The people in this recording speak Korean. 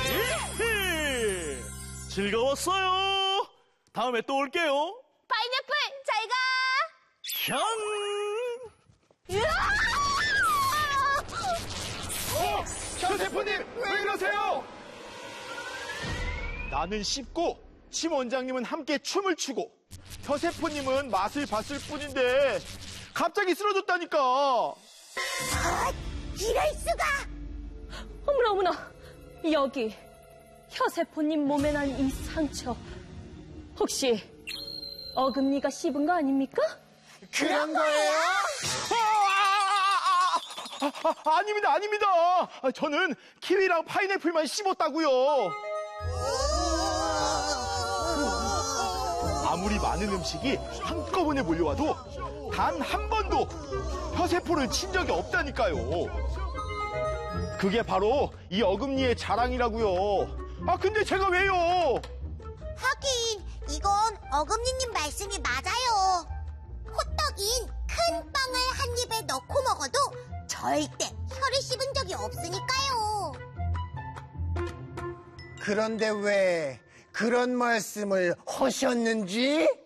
즐거웠어요. 다음에 또 올게요. 파인애플 잘 가. 현세포님 왜 이러세요? 나는 씹고 심 원장님은 함께 춤을 추고 현세포님은 맛을 봤을 뿐인데 갑자기 쓰러졌다니까. 이럴 수가. 어머나 어머나, 여기 혀세포님 몸에 난 이 상처 혹시 어금니가 씹은 거 아닙니까? 그런 거예요? 아닙니다, 아닙니다. 저는 키위랑 파인애플만 씹었다고요. 아무리 많은 음식이 한꺼번에 몰려와도 단 한 번도 혀세포를 친 적이 없다니까요. 그게 바로 이 어금니의 자랑이라고요. 근데 제가 왜요? 하긴 이건 어금니님 말씀이 맞아요. 호떡인 큰 빵을 한 입에 넣고 먹어도 절대 혀를 씹은 적이 없으니까요. 그런데 왜 그런 말씀을 하셨는지?